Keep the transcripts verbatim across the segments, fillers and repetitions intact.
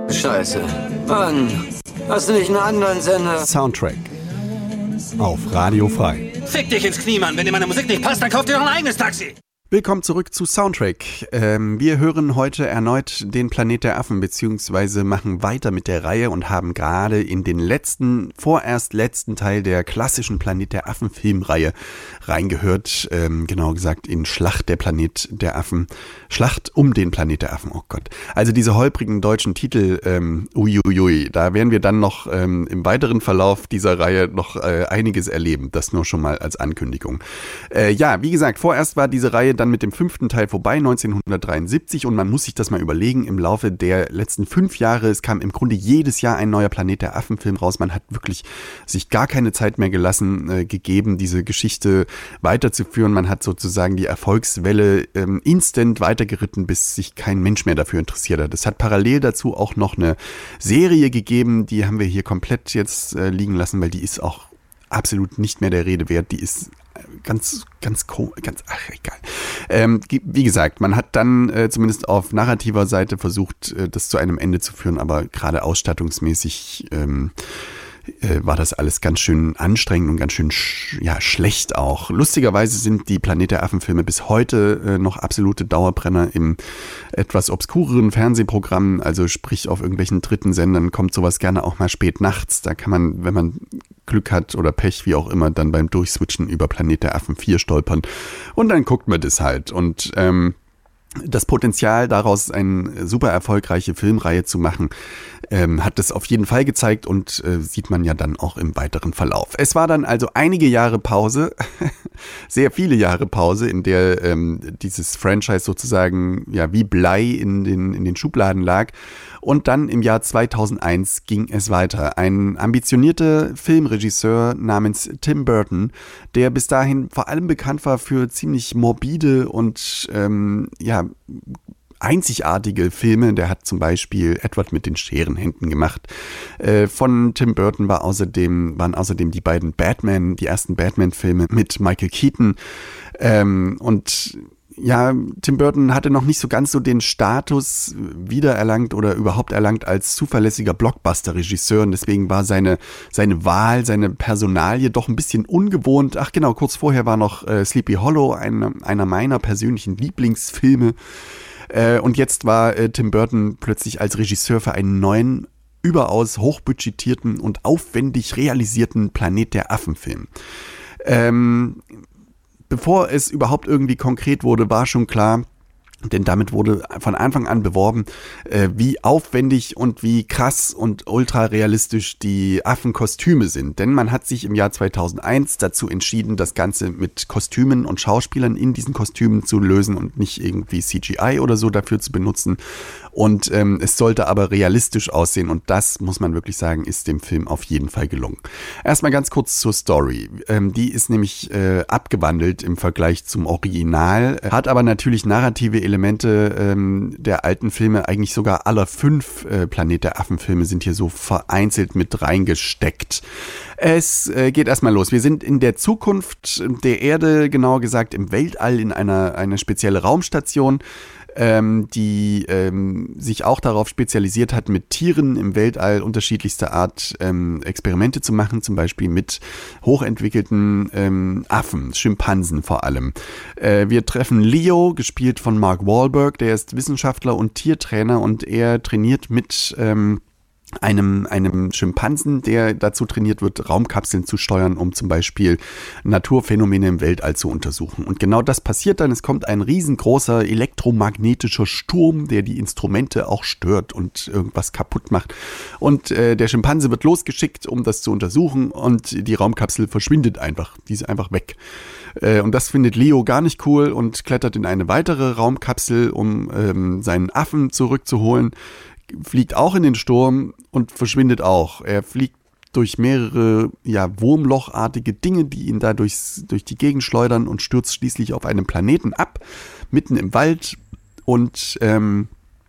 Scheiße. Mann, hast du nicht einen anderen Sender? Soundtrack auf Radio Frei. Fick dich ins Knie, Mann. Wenn dir meine Musik nicht passt, dann kauf dir doch ein eigenes Taxi. Willkommen zurück zu Soundtrack. Ähm, wir hören heute erneut den Planet der Affen, beziehungsweise machen weiter mit der Reihe und haben gerade in den letzten, vorerst letzten Teil der klassischen Planet der Affen Filmreihe reingehört. Ähm, genauer gesagt in Schlacht der Planet der Affen. Schlacht um den Planet der Affen, oh Gott. Also diese holprigen deutschen Titel, ähm, uiuiui, da werden wir dann noch ähm, im weiteren Verlauf dieser Reihe noch äh, einiges erleben. Das nur schon mal als Ankündigung. Äh, ja, wie gesagt, vorerst war diese Reihe dann mit dem fünften Teil vorbei, neunzehnhundertdreiundsiebzig, und man muss sich das mal überlegen, im Laufe der letzten fünf Jahre, es kam im Grunde jedes Jahr ein neuer Planet der Affen-Film raus, man hat wirklich sich gar keine Zeit mehr gelassen, äh, gegeben, diese Geschichte weiterzuführen, man hat sozusagen die Erfolgswelle ähm, instant weitergeritten, bis sich kein Mensch mehr dafür interessiert hat. Es hat parallel dazu auch noch eine Serie gegeben, die haben wir hier komplett jetzt äh, liegen lassen, weil die ist auch absolut nicht mehr der Rede wert, die ist ganz, ganz, ganz, ach, egal. Ähm, wie gesagt, man hat dann äh, zumindest auf narrativer Seite versucht, äh, das zu einem Ende zu führen, aber gerade ausstattungsmäßig ähm, äh, war das alles ganz schön anstrengend und ganz schön sch- ja, schlecht auch. Lustigerweise sind die Planet der Affen-Filme bis heute äh, noch absolute Dauerbrenner im etwas obskureren Fernsehprogramm, also sprich auf irgendwelchen dritten Sendern kommt sowas gerne auch mal spät nachts. Da kann man, wenn man Glück hat oder Pech, wie auch immer, dann beim Durchswitchen über Planet der Affen vier stolpern und dann guckt man das halt. Und ähm, das Potenzial daraus eine super erfolgreiche Filmreihe zu machen, ähm, hat es auf jeden Fall gezeigt und äh, sieht man ja dann auch im weiteren Verlauf. Es war dann also einige Jahre Pause, sehr viele Jahre Pause, in der ähm, dieses Franchise sozusagen ja wie Blei in den, in den Schubladen lag. Und dann im Jahr zweitausendeins ging es weiter. Ein ambitionierter Filmregisseur namens Tim Burton, der bis dahin vor allem bekannt war für ziemlich morbide und ähm, ja einzigartige Filme. Der hat zum Beispiel Edward mit den Scherenhänden gemacht. Äh, von Tim Burton war außerdem, waren außerdem die beiden Batman, die ersten Batman-Filme mit Michael Keaton. Ähm, und ja, Tim Burton hatte noch nicht so ganz so den Status wiedererlangt oder überhaupt erlangt als zuverlässiger Blockbuster-Regisseur und deswegen war seine, seine Wahl, seine Personalie doch ein bisschen ungewohnt. Ach genau, kurz vorher war noch äh, Sleepy Hollow, ein, einer meiner persönlichen Lieblingsfilme. Äh, und jetzt war äh, Tim Burton plötzlich als Regisseur für einen neuen, überaus hochbudgetierten und aufwendig realisierten Planet der Affen-Film. Ähm... Bevor es überhaupt irgendwie konkret wurde, war schon klar, denn damit wurde von Anfang an beworben, äh, wie aufwendig und wie krass und ultra realistisch die Affenkostüme sind. Denn man hat sich im Jahr zweitausendeins dazu entschieden, das Ganze mit Kostümen und Schauspielern in diesen Kostümen zu lösen und nicht irgendwie C G I oder so dafür zu benutzen. Und ähm, es sollte aber realistisch aussehen und das, muss man wirklich sagen, ist dem Film auf jeden Fall gelungen. Erstmal ganz kurz zur Story. Ähm, die ist nämlich äh, abgewandelt im Vergleich zum Original, hat aber natürlich narrative Elemente ähm, der alten Filme, eigentlich sogar aller fünf äh, Planet der Affen-Filme sind hier so vereinzelt mit reingesteckt. Es äh, geht erstmal los. Wir sind in der Zukunft der Erde, genauer gesagt im Weltall, in einer, einer spezielle Raumstation, Ähm, die ähm, sich auch darauf spezialisiert hat, mit Tieren im Weltall unterschiedlichster Art ähm, Experimente zu machen, zum Beispiel mit hochentwickelten ähm, Affen, Schimpansen vor allem. Äh, wir treffen Leo, gespielt von Mark Wahlberg, der ist Wissenschaftler und Tiertrainer und er trainiert mit ähm, einem, einem Schimpansen, der dazu trainiert wird, Raumkapseln zu steuern, um zum Beispiel Naturphänomene im Weltall zu untersuchen. Und genau das passiert dann. Es kommt ein riesengroßer elektromagnetischer Sturm, der die Instrumente auch stört und irgendwas kaputt macht. Und äh, der Schimpanse wird losgeschickt, um das zu untersuchen und die Raumkapsel verschwindet einfach. Die ist einfach weg. Äh, und das findet Leo gar nicht cool und klettert in eine weitere Raumkapsel, um ähm, seinen Affen zurückzuholen. Fliegt auch in den Sturm und verschwindet auch. Er fliegt durch mehrere ja, wurmlochartige Dinge, die ihn da durchs, durch die Gegend schleudern und stürzt schließlich auf einem Planeten ab, mitten im Wald. Und ähm,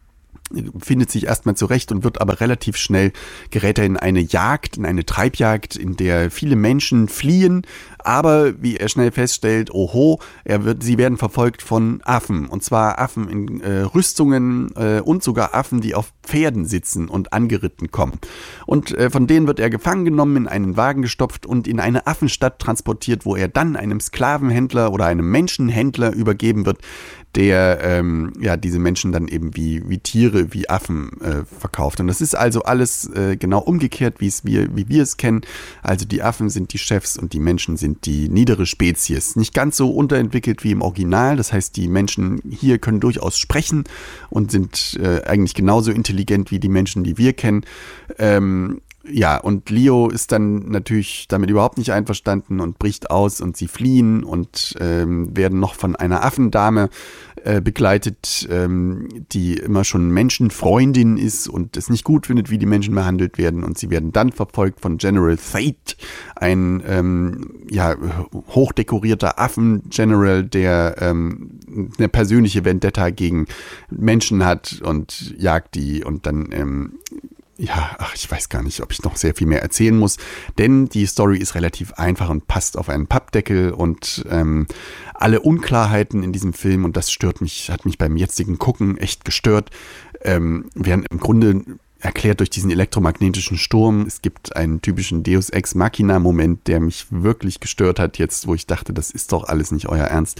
findet sich erstmal zurecht und wird aber relativ schnell, gerät er in eine Jagd, in eine Treibjagd, in der viele Menschen fliehen, aber wie er schnell feststellt, oho, er wird, sie werden verfolgt von Affen, und zwar Affen in äh, Rüstungen äh, und sogar Affen, die auf Pferden sitzen und angeritten kommen. Und äh, von denen wird er gefangen genommen, in einen Wagen gestopft und in eine Affenstadt transportiert, wo er dann einem Sklavenhändler oder einem Menschenhändler übergeben wird, der ähm, ja diese Menschen dann eben wie, wie Tiere, wie Affen äh, verkauft. Und das ist also alles äh, genau umgekehrt, wie es wir, wie wir es kennen. Also die Affen sind die Chefs und die Menschen sind die niedere Spezies. Nicht ganz so unterentwickelt wie im Original. Das heißt, die Menschen hier können durchaus sprechen und sind äh, eigentlich genauso intelligent wie die Menschen, die wir kennen. Ähm, Ja, und Leo ist dann natürlich damit überhaupt nicht einverstanden und bricht aus und sie fliehen und ähm, werden noch von einer Affendame äh, begleitet, ähm, die immer schon Menschenfreundin ist und es nicht gut findet, wie die Menschen behandelt werden, und sie werden dann verfolgt von General Fate, ein ähm, ja, hochdekorierter Affen-General, der ähm, eine persönliche Vendetta gegen Menschen hat und jagt die und dann ähm, Ja, ach, ich weiß gar nicht, ob ich noch sehr viel mehr erzählen muss, denn die Story ist relativ einfach und passt auf einen Pappdeckel und ähm, alle Unklarheiten in diesem Film, und das stört mich, hat mich beim jetzigen Gucken echt gestört, ähm, werden im Grunde erklärt durch diesen elektromagnetischen Sturm. Es gibt einen typischen Deus Ex Machina-Moment, der mich wirklich gestört hat jetzt, wo ich dachte, das ist doch alles nicht euer Ernst.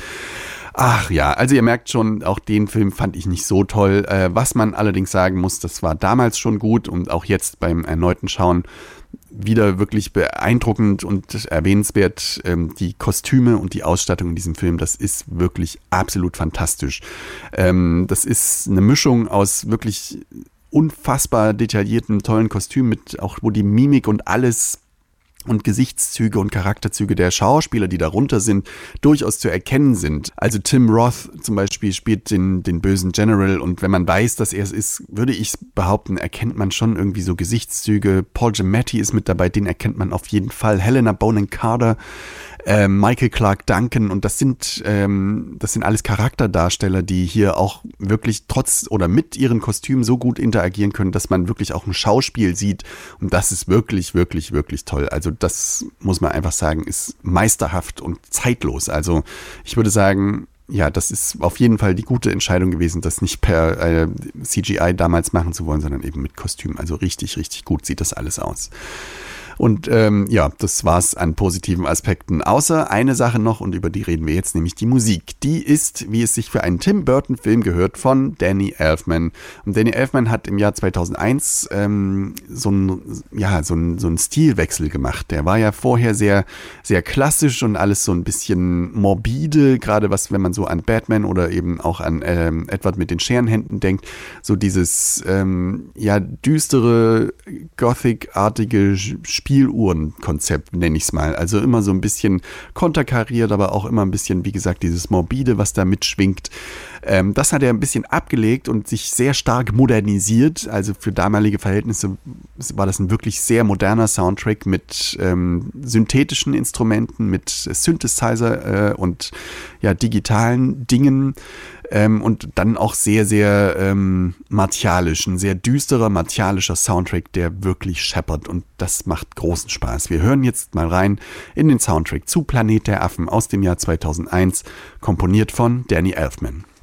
Ach ja, also ihr merkt schon, auch den Film fand ich nicht so toll. Äh, was man allerdings sagen muss, das war damals schon gut und auch jetzt beim erneuten Schauen wieder wirklich beeindruckend und erwähnenswert. Ähm, die Kostüme und die Ausstattung in diesem Film, das ist wirklich absolut fantastisch. Ähm, das ist eine Mischung aus wirklich unfassbar detaillierten, tollen Kostümen, mit auch wo die Mimik und alles und Gesichtszüge und Charakterzüge der Schauspieler, die darunter sind, durchaus zu erkennen sind. Also Tim Roth zum Beispiel spielt den, den bösen General, und wenn man weiß, dass er es ist, würde ich behaupten, erkennt man schon irgendwie so Gesichtszüge. Paul Giamatti ist mit dabei, den erkennt man auf jeden Fall. Helena Bonham Carter, äh, Michael Clarke Duncan, und das sind, ähm, das sind alles Charakterdarsteller, die hier auch wirklich trotz oder mit ihren Kostümen so gut interagieren können, dass man wirklich auch ein Schauspiel sieht, und das ist wirklich, wirklich, wirklich toll. Also das muss man einfach sagen, ist meisterhaft und zeitlos. Also ich würde sagen, ja, das ist auf jeden Fall die gute Entscheidung gewesen, das nicht per äh, C G I damals machen zu wollen, sondern eben mit Kostüm. Also richtig, richtig gut sieht das alles aus. Und ähm, ja, das war's an positiven Aspekten. Außer eine Sache noch, und über die reden wir jetzt, nämlich die Musik. Die ist, wie es sich für einen Tim Burton-Film gehört, von Danny Elfman. Und Danny Elfman hat im Jahr zweitausendeins ähm, so einen ja, so ein, so ein Stilwechsel gemacht. Der war ja vorher sehr, sehr klassisch und alles so ein bisschen morbide, gerade was, wenn man so an Batman oder eben auch an ähm, Edward mit den Scherenhänden denkt. So dieses ähm, ja düstere, Gothic-artige Spieluhren-Konzept, nenne ich es mal. Also immer so ein bisschen konterkariert, aber auch immer ein bisschen, wie gesagt, dieses Morbide, was da mitschwingt. Ähm, das hat er ein bisschen abgelegt und sich sehr stark modernisiert. Also für damalige Verhältnisse war das ein wirklich sehr moderner Soundtrack mit ähm, synthetischen Instrumenten, mit Synthesizer äh, und ja, digitalen Dingen. Ähm, und dann auch sehr, sehr ähm, martialisch, ein sehr düsterer, martialischer Soundtrack, der wirklich scheppert, und das macht großen Spaß. Wir hören jetzt mal rein in den Soundtrack zu Planet der Affen aus dem Jahr zweitausendeins, komponiert von Danny Elfman.